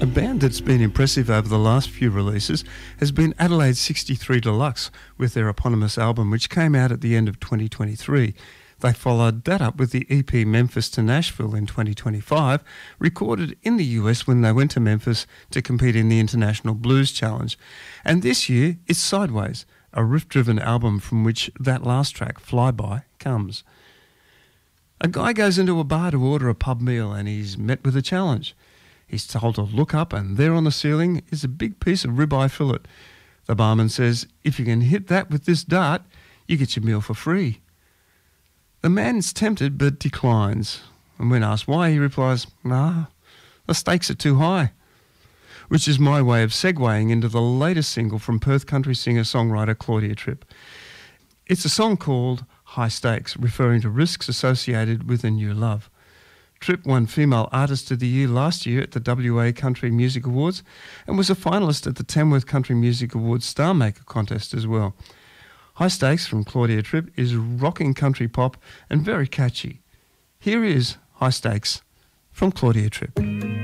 A band that's been impressive over the last few releases has been Adelaide 63 Deluxe with their eponymous album, which came out at the end of 2023. They followed that up with the EP Memphis to Nashville in 2025, recorded in the US when they went to Memphis to compete in the International Blues Challenge. And this year, it's Sideways, a riff-driven album from which that last track, Flyby, comes. A guy goes into a bar to order a pub meal and he's met with a challenge. He's told to look up, and there on the ceiling is a big piece of ribeye fillet. The barman says, if you can hit that with this dart, you get your meal for free. The man is tempted but declines, and when asked why, he replies, nah, the stakes are too high. Which is my way of segueing into the latest single from Perth country singer-songwriter Claudia Tripp. It's a song called High Stakes, referring to risks associated with a new love. Tripp won Female Artist of the Year last year at the WA Country Music Awards and was a finalist at the Tamworth Country Music Awards Star Maker contest as well. High Stakes from Claudia Tripp is rocking country pop and very catchy. Here is High Stakes from Claudia Tripp.